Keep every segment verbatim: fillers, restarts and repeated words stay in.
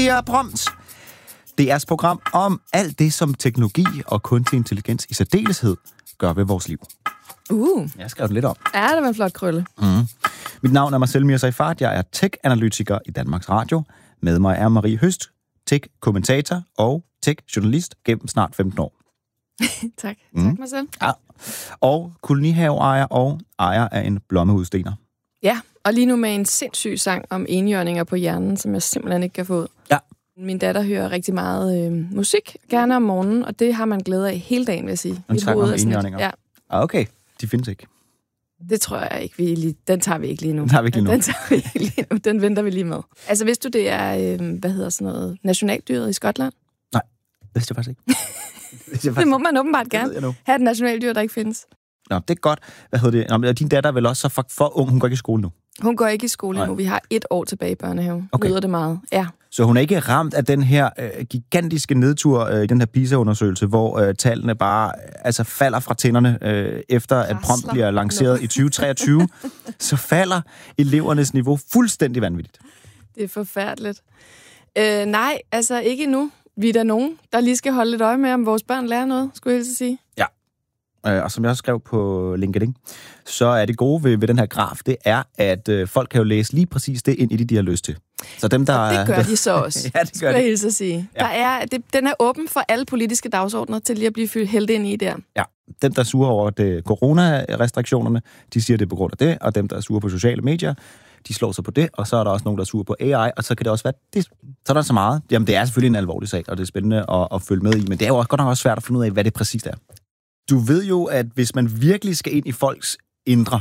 Det er Prompt. Det er et program om alt det, som teknologi og kunstig intelligens i særdeleshed gør ved vores liv. Uh. Jeg skrev det lidt om. Ja, det var en flot krølle. Mm. Mit navn er Marcel Mirzaifard. Jeg er tech-analytiker i Danmarks Radio. Med mig er Marie Høst, tech-kommentator og tech-journalist gennem snart femten år. tak. Mm. Tak, Marcel. Ja. Og kolonihaveejer og ejer af en blommeudstener. Ja, og lige nu med en sindssyg sang om enhjørninger på hjernen, som jeg simpelthen ikke kan få ud. Ja. Min datter hører rigtig meget øh, musik, gerne om morgenen, og det har man glæde af hele dagen, vil jeg sige. En sang om enhjørninger? Ja. Ah, okay. De findes ikke. Det tror jeg ikke, vi lige... Den tager vi ikke lige nu. Den tager vi ikke lige nu. Den tager vi ikke lige nu. Den venter vi lige med. Altså, vidste du, det er, øh, hvad hedder sådan noget, nationaldyret i Skotland? Nej, det vidste jeg faktisk ikke. det, faktisk det må man åbenbart gerne. Have et nationaldyr, der ikke findes. Nå, det er godt. Hvad hedder det? Nå, din datter er vel også så for, for ung, hun går ikke i skole nu? Hun går ikke i skole nu. Vi har et år tilbage i børnehave. Okay. Lyder det meget. Ja. Så hun er ikke ramt af den her øh, gigantiske nedtur i øh, den her PISA-undersøgelse, hvor øh, tallene bare øh, altså falder fra tænderne, øh, efter at Prompt bliver lanceret i tyve treogtyve. Så falder elevernes niveau fuldstændig vanvittigt. Det er forfærdeligt. Øh, nej, altså ikke endnu. Vi er der nogen, der lige skal holde lidt øje med, om vores børn lærer noget, skulle jeg sige. Ja. Øh, og som jeg også skrev på LinkedIn, så er det gode ved, ved den her graf, det er, at øh, folk kan jo læse lige præcis det ind i det, de har lyst til. Så dem, der, og det gør de så også, ja, det gør skulle de. jeg hilse at sige. Ja. Der er, det, den er åben for alle politiske dagsordner til lige at blive fyldt hældt ind i der. Ja, dem, der er sure over det coronarestriktionerne, de siger det på grund af det, og dem, der er sure på sociale medier, de slår sig på det, og så er der også nogen, der er sure på A I, og så kan det også være, det, så er der så meget. Jamen, det er selvfølgelig en alvorlig sag, og det er spændende at, at følge med i, men det er jo også godt nok også svært at finde ud af, hvad det præcis er. Du ved jo, at hvis man virkelig skal ind i folks indre,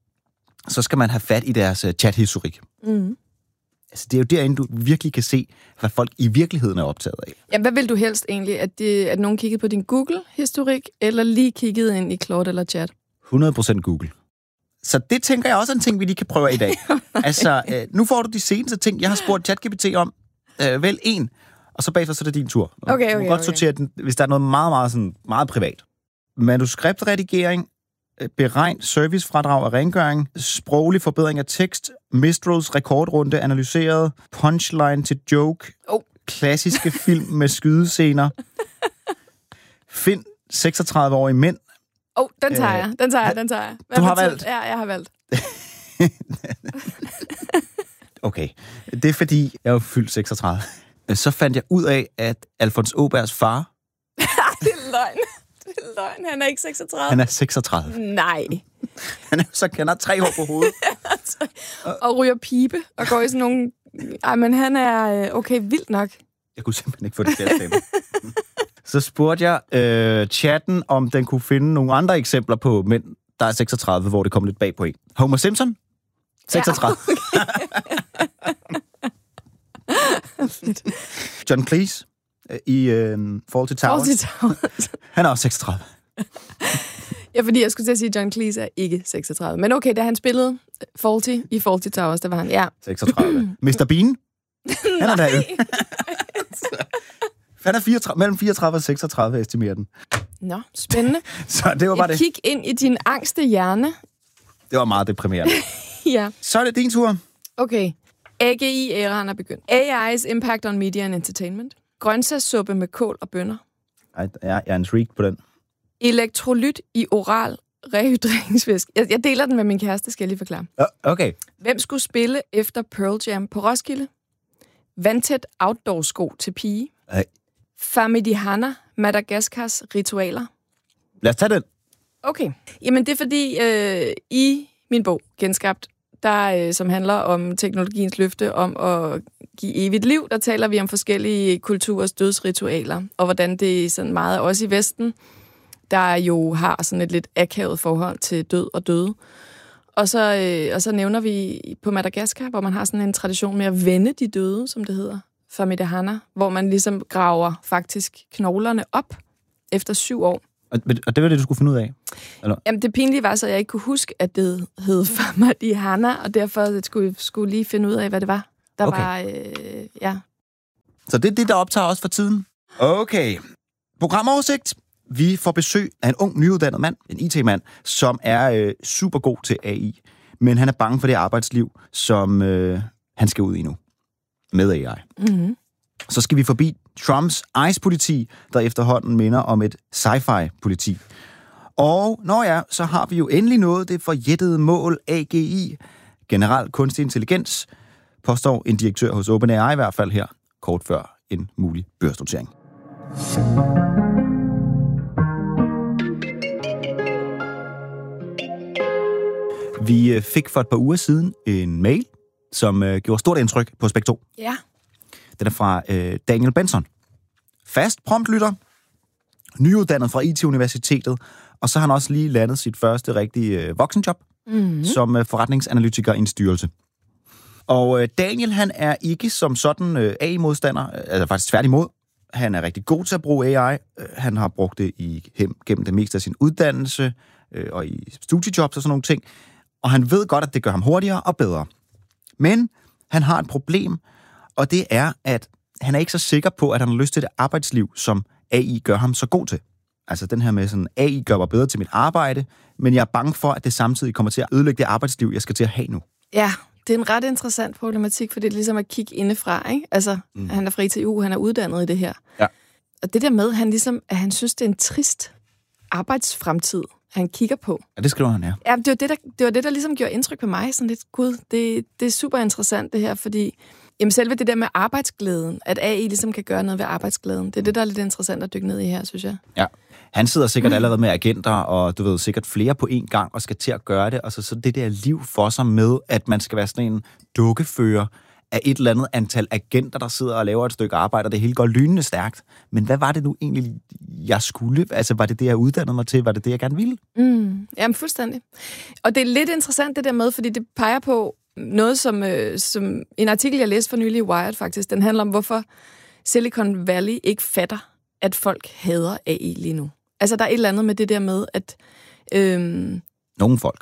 så skal man have fat i deres uh, chat-historik. Mm. Altså, det er jo derinde, du virkelig kan se, hvad folk i virkeligheden er optaget af. Ja, hvad vil du helst egentlig? At, det, at nogen kiggede på din Google-historik, eller lige kiggede ind i Claude eller Chat? hundrede procent Google. Så det tænker jeg også er en ting, vi lige kan prøve i dag. altså, øh, nu får du de seneste ting, jeg har spurgt ChatGPT om. Øh, vel en, og så bagefter så er det din tur. Okay, okay, du kan godt okay. sortere den, hvis der er noget meget, meget, sådan, meget privat. Manuskriptredigering, beregn servicefradrag af rengøring, sproglig forbedring af tekst, Mistrals rekordrunde analyseret, punchline til joke, oh. klassiske film med skydescener, find seksogtredive-årige mænd. Åh, oh, den tager jeg, den tager jeg, den tager jeg. Hvad du har betyder? valgt? Ja, jeg har valgt. Okay, det er fordi, jeg er jo fyldt seksogtredive. Så fandt jeg ud af, at Alfons Åbergs far... det er løgn. Det er løgn. Han er ikke seksogtredive. Han er seksogtredive. Nej. Han er så han har tre hår på hovedet. og ryger pibe og går i sådan nogle... Ej, men han er... Okay, vildt nok. Jeg kunne simpelthen ikke få det til at stemme. Så spurgte jeg øh, chatten, om den kunne finde nogle andre eksempler på mænd, der er seksogtredive, hvor det kom lidt bag på en. Homer Simpson? seksogtredive. Ja, okay. John Cleese i øh, Fawlty Towers. Fawlty Towers. Han er også seksogtredive. Ja, fordi jeg skulle til at sige, at John Cleese er ikke seksogtredive. Men okay, da han spillede Fawlty i Fawlty Towers, der var han, ja. seksogtredive. mister Bean? Han er der jo. Han er fireogtredive, mellem fireogtredive og seksogtredive, estimerer den. Nå, spændende. Så det var bare Et det. kig ind i din angste hjerne. Det var meget deprimerende. Ja. Så er det din tur. Okay. A G I-æraen er begyndt. A I's impact on media and entertainment. Grøntsagssuppe med kål og bønner. Ej, jeg er intrigued på den. Elektrolyt i oral rehydreringsvæske. Jeg, jeg deler den med min kæreste, skal jeg lige forklare. Okay. Hvem skulle spille efter Pearl Jam på Roskilde? Vandtæt outdoor-sko til pige. Ej. Famidihana, Madagaskars ritualer. Lad os tage den. Okay. Jamen, det er fordi, øh, i min bog, Genskabt, der, øh, som handler om teknologiens løfte om at give evigt liv, der taler vi om forskellige kulturers dødsritualer, og hvordan det er sådan meget også i Vesten, der jo har sådan et lidt akavet forhold til død og døde. Og så, øh, og så nævner vi på Madagaskar, hvor man har sådan en tradition med at vende de døde, som det hedder, Famidihana, hvor man ligesom graver faktisk knoglerne op efter syv år. Og, og det var det, du skulle finde ud af? Eller? Jamen, det pinlige var så, at jeg ikke kunne huske, at det hed Famidihana, og derfor skulle skulle lige finde ud af, hvad det var. Der okay. var, øh, ja. Så det er det, der optager os for tiden? Okay. Programoversigt. Vi får besøg af en ung, nyuddannet mand, en I T-mand, som er øh, super god til A I. Men han er bange for det arbejdsliv, som øh, han skal ud i nu. Med A I. Mm-hmm. Så skal vi forbi Trumps ICE-politi, der efterhånden minder om et sci-fi-politi. Og når ja, så har vi jo endelig nået det forjættede mål A G I, generel kunstig intelligens, påstår en direktør hos OpenAI i hvert fald her, kort før en mulig børsnotering. Vi fik for et par uger siden en mail, som øh, gjorde stort indtryk på Spektro. Ja. Den er fra øh, Daniel Benson. Fast promptlytter, nyuddannet fra I T-universitetet, og så har han også lige landet sit første rigtige øh, voksenjob mm-hmm. som øh, forretningsanalytiker i en styrelse. Og øh, Daniel, han er ikke som sådan øh, A I-modstander, altså faktisk tværtimod. Han er rigtig god til at bruge A I. Han har brugt det i, gennem det meste af sin uddannelse øh, og i studiejobs og sådan nogle ting. Og han ved godt, at det gør ham hurtigere og bedre. Men han har et problem, og det er, at han er ikke så sikker på, at han har lyst til det arbejdsliv, som A I gør ham så god til. Altså den her med sådan, A I gør mig bedre til mit arbejde, men jeg er bange for, at det samtidig kommer til at ødelægge det arbejdsliv, jeg skal til at have nu. Ja, det er en ret interessant problematik, for det er ligesom at kigge indefra, ikke? Altså, mm. han er fra I T U, han er uddannet i det her. Ja. Og det der med, han ligesom, at han synes, det er en trist arbejdsfremtid, han kigger på. Ja, det skriver han, ja. Ja, det var det, der, det var det, der ligesom gjorde indtryk på mig. Sådan lidt, gud, det, det er super interessant det her, fordi jamen, selve det der med arbejdsglæden, at A I ligesom kan gøre noget ved arbejdsglæden, det er det, der er lidt interessant at dykke ned i her, synes jeg. Ja, han sidder sikkert allerede med agenter, og du ved, sikkert flere på én gang, og skal til at gøre det, og så, så det der liv for sig med, at man skal være sådan en dukkefører af et eller andet antal agenter, der sidder og laver et stykke arbejde, og det hele går lynende stærkt. Men hvad var det nu egentlig, jeg skulle? Altså, var det det, jeg uddannede mig til? Var det det, jeg gerne ville? Mm, jamen, fuldstændig. Og det er lidt interessant, det der med, fordi det peger på noget, som, øh, som en artikel, jeg læste for nylig i Wired, faktisk. Den handler om, hvorfor Silicon Valley ikke fatter, at folk hader A I lige nu. Altså, der er et eller andet med det der med, at Øh, nogle folk.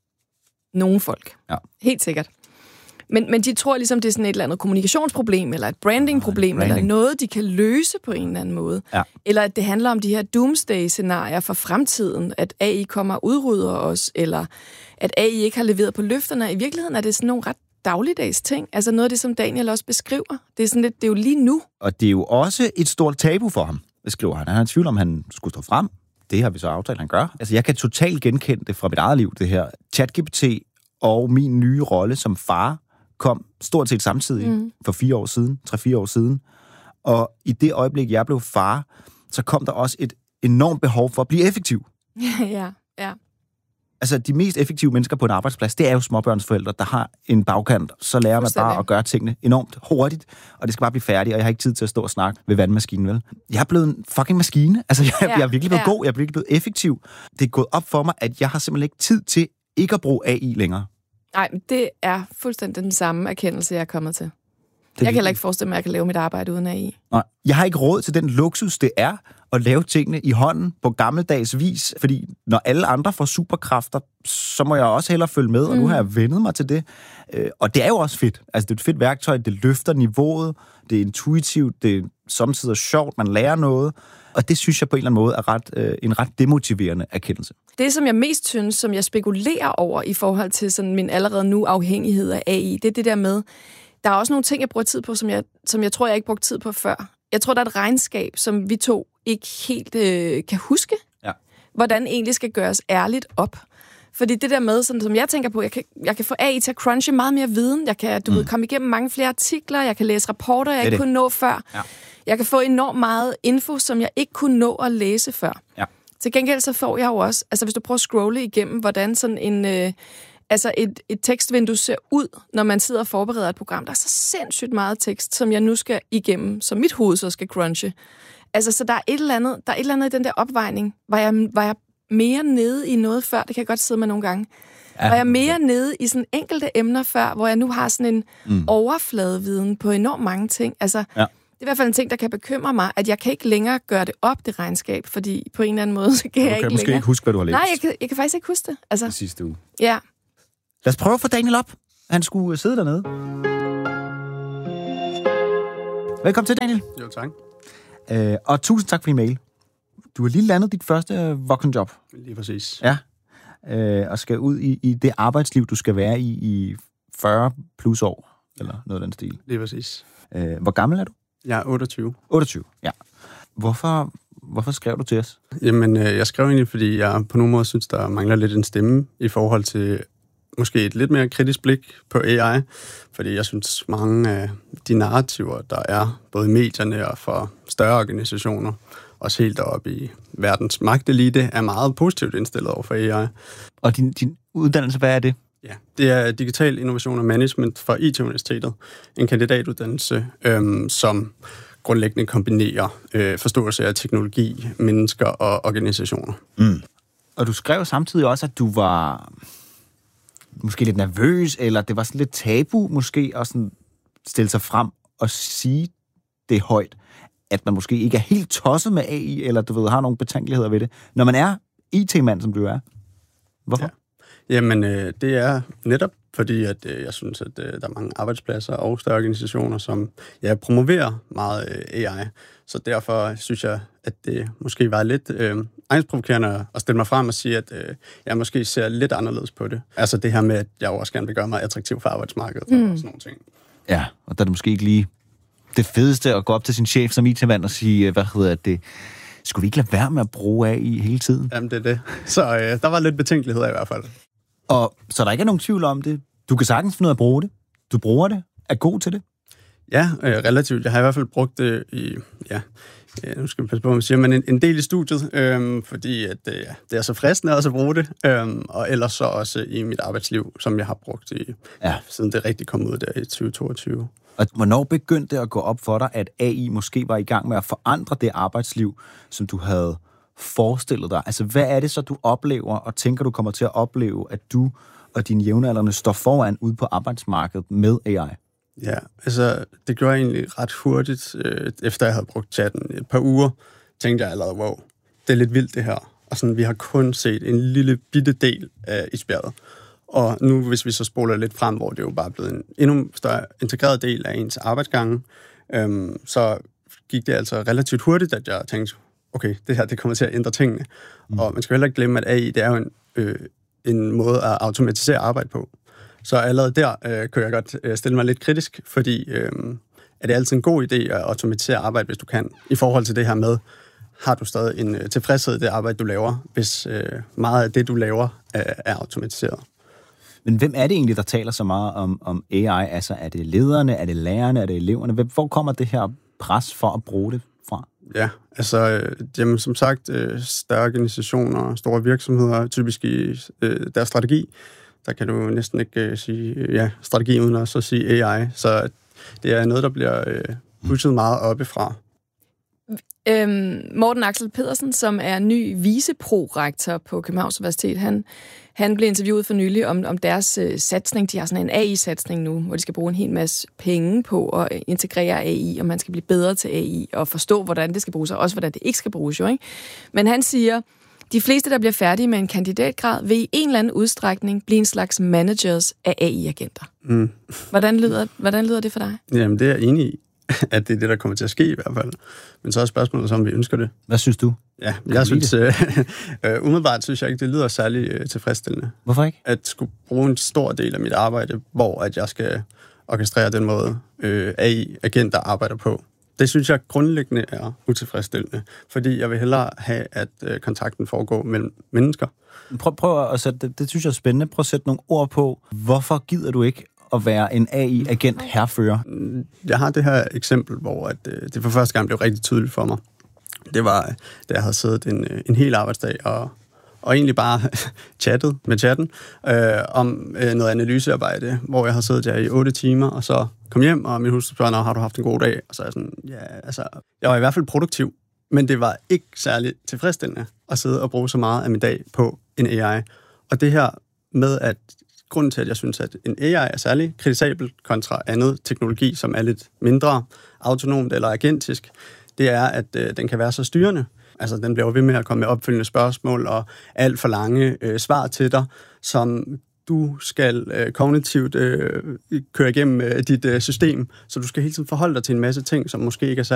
Nogle folk. Ja. Helt sikkert. Men, men de tror ligesom, det er sådan et eller andet kommunikationsproblem, eller et brandingproblem, branding. eller noget, de kan løse på en eller anden måde. Ja. Eller at det handler om de her doomsday-scenarier for fremtiden, at A I kommer og udrydder os, eller at A I ikke har leveret på løfterne. I virkeligheden er det sådan nogle ret dagligdags ting. Altså noget af det, som Daniel også beskriver. Det er sådan lidt, det er jo lige nu. Og det er jo også et stort tabu for ham, beskriver han. Han er i tvivl om, han skulle stå frem. Det har vi så aftalt, han gør. Altså, jeg kan totalt genkende det fra mit eget liv, det her. ChatGPT og min nye rolle som far kom stort set samtidig mm. for fire år siden, tre-fire år siden. Og i det øjeblik, jeg blev far, så kom der også et enormt behov for at blive effektiv. ja, ja. Altså, de mest effektive mennesker på en arbejdsplads, det er jo småbørnsforældre, der har en bagkant. Så lærer man bare at gøre tingene enormt hurtigt, og det skal bare blive færdigt, og jeg har ikke tid til at stå og snakke ved vandmaskinen, vel? Jeg er blevet en fucking maskine. Altså, jeg, ja, jeg er virkelig blevet ja. god, jeg er virkelig blevet effektiv. Det er gået op for mig, at jeg har simpelthen ikke tid til ikke at bruge A I længere. Nej, det er fuldstændig den samme erkendelse, jeg er kommet til. Det jeg kan heller ikke forestille mig, at jeg kan lave mit arbejde uden A I. Nej, jeg har ikke råd til den luksus, det er at lave tingene i hånden på gammeldags vis, fordi når alle andre får superkræfter, så må jeg også hellere følge med, og mm. nu har jeg vendet mig til det. Og det er jo også fedt. Altså, det er et fedt værktøj, det løfter niveauet, det er intuitivt, det er samtidig sjovt, man lærer noget, og det synes jeg på en eller anden måde er ret, en ret demotiverende erkendelse. Det, som jeg mest synes, som jeg spekulerer over i forhold til sådan min allerede nu afhængighed af A I, det er det der med, der er også nogle ting, jeg bruger tid på, som jeg, som jeg tror, jeg ikke brugte tid på før. Jeg tror, der er et regnskab, som vi to ikke helt øh, kan huske, ja. hvordan egentlig skal gøres ærligt op. Fordi det der med, sådan, som jeg tænker på, jeg kan, jeg kan få A I til at crunche meget mere viden. Jeg kan, du mm. ved, komme igennem mange flere artikler. Jeg kan læse rapporter, jeg ikke kunne nå før. Ja. Jeg kan få enormt meget info, som jeg ikke kunne nå at læse før. Ja. Til gengæld så får jeg jo også, altså hvis du prøver at scrolle igennem, hvordan sådan en, øh, altså et, et tekstvindue ser ud, når man sidder og forbereder et program. Der er så sindssygt meget tekst, som jeg nu skal igennem, som mit hoved så skal crunche. Altså, så der er et eller andet, der er et eller andet i den der opvejning, hvor jeg, var jeg mere nede i noget før, det kan jeg godt sidde med nogle gange. Ja. Og jeg er mere nede i sådan enkelte emner før, hvor jeg nu har sådan en mm. overfladeviden på enormt mange ting. Altså, ja. Det er i hvert fald en ting, der kan bekymre mig, at jeg kan ikke længere gøre det op, det regnskab, fordi på en eller anden måde, så kan du jeg ikke kan måske længere. ikke huske, hvad du har læst. Nej, jeg kan, jeg kan faktisk ikke huske det. Altså, det sidste uge. Ja. Lad os prøve at få Daniel op. Han skulle sidde dernede. Velkommen til, Daniel. Jo, tak. Øh, og tusind tak for din mail. Du har lige landet dit første voksenjob. Lige præcis. Ja. Øh, og skal ud i, i det arbejdsliv, du skal være i i fyrre plus år, eller noget af den stil. Lige præcis. Øh, hvor gammel er du? Jeg er otteogtyve. otteogtyve, ja. Hvorfor, hvorfor skrev du til os? Jamen, jeg skrev egentlig, fordi jeg på nogle måder synes, der mangler lidt en stemme i forhold til måske et lidt mere kritisk blik på A I, fordi jeg synes, mange af de narrativer, der er, både i medierne og for større organisationer, også helt deroppe i verdens magtelite, er meget positivt indstillet over for A I. Og din, din uddannelse, hvad er det? Ja, det er Digital Innovation og Management fra I T-universitetet. En kandidatuddannelse, øhm, som grundlæggende kombinerer øh, forståelse af teknologi, mennesker og organisationer. Mm. Og du skrev samtidig også, at du var måske lidt nervøs, eller det var sådan lidt tabu måske, at sådan stille sig frem og sige det højt, at man måske ikke er helt tosset med A I, eller du ved, har nogle betænkeligheder ved det, når man er I T-mand, som du er. Hvorfor? Ja. Jamen, øh, det er netop fordi, at øh, jeg synes, at øh, der er mange arbejdspladser og større organisationer, som ja, promoverer meget øh, A I. Så derfor synes jeg, at det måske var lidt øh, egensprovokerende at stille mig frem og sige, at øh, jeg måske ser lidt anderledes på det. Altså det her med, at jeg også gerne vil gøre mig attraktiv for arbejdsmarkedet mm. og sådan nogle ting. Ja, og der er det måske ikke lige det fedeste at gå op til sin chef som I T-mand og sige, hvad hedder det, skulle vi ikke lade være med at bruge A I hele tiden? Jamen, det er det. Så øh, der var lidt betænkeligheder i hvert fald. Og så der ikke er nogen tvivl om det. Du kan sagtens finde ud af at bruge det. Du bruger det. Er god til det. Ja, øh, relativt. Jeg har i hvert fald brugt det i, ja, ja nu skal vi passe på, hvad man siger, men en, en del i studiet, øh, fordi at, øh, det er så fristende også at bruge det, øh, og ellers så også i mit arbejdsliv, som jeg har brugt i, ja. siden det rigtig kom ud der i tyve toogtyve. Og hvornår begyndte det at gå op for dig, at A I måske var i gang med at forandre det arbejdsliv, som du havde forestillet dig? Altså, hvad er det så, du oplever, og tænker, du kommer til at opleve, at du og dine jævnaldrende står foran ude på arbejdsmarkedet med A I? Ja, altså, det gjorde jeg egentlig ret hurtigt, øh, efter jeg havde brugt chatten et par uger, tænkte jeg allerede, wow, det er lidt vildt det her. Og sådan, vi har kun set en lille bitte del af isbjerget. Og nu, hvis vi så spoler lidt frem, hvor det jo bare er blevet en endnu større integreret del af ens arbejdsgange, øhm, så gik det altså relativt hurtigt, at jeg tænkte, okay, det her det kommer til at ændre tingene. Mm. Og man skal heller ikke glemme, at A I det er jo en, øh, en måde at automatisere arbejde på. Så allerede der øh, kan jeg godt øh, stille mig lidt kritisk, fordi øh, er det altid en god idé at automatisere arbejde, hvis du kan, i forhold til det her med, har du stadig en øh, tilfredshed i det arbejde, du laver, hvis øh, meget af det, du laver, øh, er automatiseret. Men hvem er det egentlig, der taler så meget om, om A I? Altså, er det lederne, er det lærerne, er det eleverne? Hvor kommer det her pres for at bruge det fra? Ja, altså, øh, jamen, som sagt, øh, større organisationer, store virksomheder, typisk i øh, deres strategi, der kan du næsten ikke øh, sige øh, ja, strategi uden at så sige A I. Så det er noget, der bliver øh, pushet meget oppefra. Øhm, Morten Axel Pedersen, som er ny viceprorektor på Københavns Universitet, han, han blev interviewet for nylig om, om deres øh, satsning. De har sådan en A I-satsning nu, hvor de skal bruge en hel masse penge på at integrere A I, og man skal blive bedre til A I og forstå, hvordan det skal bruges, og også hvordan det ikke skal bruges. Jo, ikke? Men han siger, de fleste, der bliver færdige med en kandidatgrad, vil i en eller anden udstrækning blive en slags managers af A I-agenter. Mm. Hvordan, lyder, hvordan lyder det for dig? Jamen, det er jeg enig i, at det er det, der kommer til at ske i hvert fald. Men så er spørgsmålet, om vi ønsker det. Hvad synes du? Ja, jeg synes, øh, øh, umiddelbart synes jeg ikke, det lyder særlig øh, tilfredsstillende. Hvorfor ikke? At skulle bruge en stor del af mit arbejde, hvor at jeg skal orkestrere den måde, øh, A I-agenter arbejder på. Det synes jeg grundlæggende er utilfredsstillende, fordi jeg vil hellere have, at øh, kontakten foregår mellem mennesker. Prøv, prøv at sætte det, det synes jeg er spændende. Prøv at sætte nogle ord på, hvorfor gider du ikke at være en A I-agent herfører? Jeg har det her eksempel, hvor at, øh, det for første gang blev rigtig tydeligt for mig. Det var, da jeg havde siddet en, en hel arbejdsdag og, og egentlig bare chattet med chatten øh, om øh, noget analysearbejde, hvor jeg havde siddet der i otte timer, og så kom hjem, og min hustru spørger, har du haft en god dag? Og så er jeg sådan, ja, altså, jeg var i hvert fald produktiv, men det var ikke særlig tilfredsstillende at sidde og bruge så meget af min dag på en A I. Og det her med, at grunden til, at jeg synes, at en A I er særlig kritisabel kontra andet teknologi, som er lidt mindre autonomt eller agentisk, det er, at øh, den kan være så styrende. Altså, den bliver ved med at komme med opfølgende spørgsmål og alt for lange øh, svar til dig, som du skal øh, kognitivt øh, køre igennem øh, dit øh, system, så du skal hele tiden forholde dig til en masse ting, som måske ikke er